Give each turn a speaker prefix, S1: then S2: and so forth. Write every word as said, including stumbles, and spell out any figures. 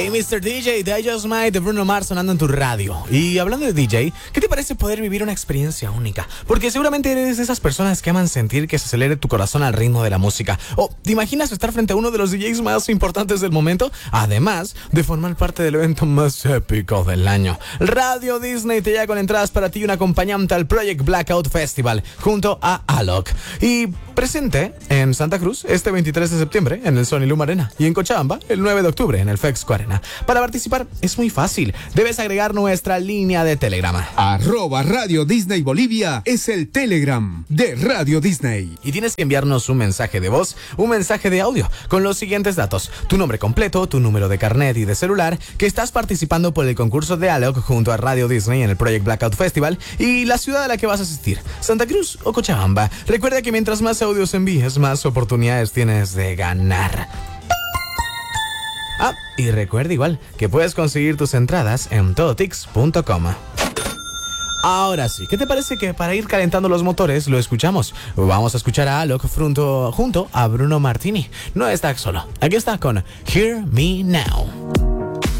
S1: Hey, mister D J, The I Just Might de Bruno Mars sonando en tu radio. Y hablando de D J, ¿qué te parece poder vivir una experiencia única? Porque seguramente eres de esas personas que aman sentir que se acelere tu corazón al ritmo de la música. O, ¿te imaginas estar frente a uno de los D Js más importantes del momento? Además de formar parte del evento más épico del año. Radio Disney te llega con entradas para ti y un acompañante al Project Blackout Festival junto a Alok. Y presente en Santa Cruz este veintitrés de septiembre en el Sony Luma Arena y en Cochabamba el nueve de octubre en el Fexco Arena. Para participar es muy fácil. Debes agregar nuestra línea de Telegram.
S2: Arroba Radio Disney Bolivia es el Telegram de Radio Disney.
S1: Y tienes que enviarnos un mensaje de voz, un mensaje de audio, con los siguientes datos: tu nombre completo, tu número de carnet y de celular, que estás participando por el concurso de Alok junto a Radio Disney en el Project Blackout Festival y la ciudad a la que vas a asistir, Santa Cruz o Cochabamba. Recuerda que mientras más audios envíes, más oportunidades tienes de ganar. Ah, y recuerda igual que puedes conseguir tus entradas en totix punto com. Ahora sí, ¿qué te parece que para ir calentando los motores lo escuchamos? Vamos a escuchar a Alok junto, junto a Bruno Martini. No está solo, aquí está con Hear Me Now.